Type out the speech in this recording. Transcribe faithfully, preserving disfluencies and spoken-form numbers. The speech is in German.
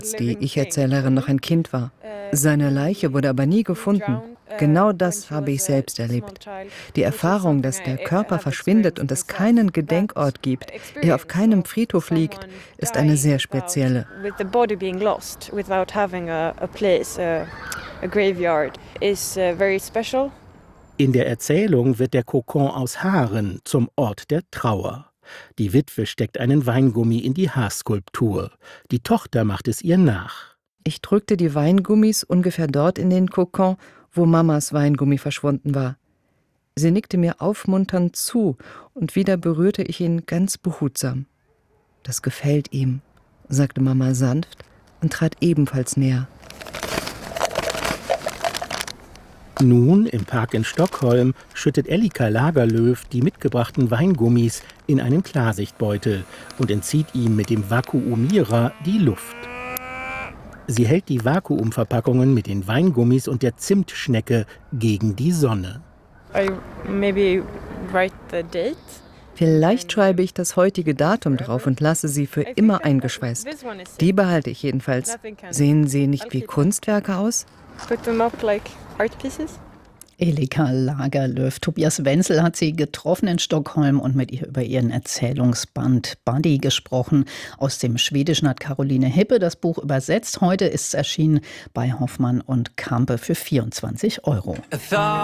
als die Ich-Erzählerin noch ein Kind war. Seine Leiche wurde aber nie gefunden. Genau das habe ich selbst erlebt. Die Erfahrung, dass der Körper verschwindet und es keinen Gedenkort gibt, er auf keinem Friedhof liegt, ist eine sehr spezielle. In der Erzählung wird der Kokon aus Haaren zum Ort der Trauer. Die Witwe steckt einen Weingummi in die Haarskulptur. Die Tochter macht es ihr nach. Ich drückte die Weingummis ungefähr dort in den Kokon, wo Mamas Weingummi verschwunden war. Sie nickte mir aufmunternd zu und wieder berührte ich ihn ganz behutsam. »Das gefällt ihm«, sagte Mama sanft und trat ebenfalls näher. Nun, im Park in Stockholm, schüttet Elika Lagerlöf die mitgebrachten Weingummis in einen Klarsichtbeutel und entzieht ihm mit dem Vakuumierer die Luft. Sie hält die Vakuumverpackungen mit den Weingummis und der Zimtschnecke gegen die Sonne. Vielleicht schreibe ich das heutige Datum drauf und lasse sie für immer eingeschweißt. Die behalte ich jedenfalls. Sehen sie nicht wie Kunstwerke aus? Elika Lagerlöf. Tobias Wenzel hat sie getroffen in Stockholm und mit ihr über ihren Erzählungsband Buddy gesprochen. Aus dem Schwedischen hat Caroline Hippe das Buch übersetzt. Heute ist es erschienen bei Hoffmann und Campe für vierundzwanzig Euro.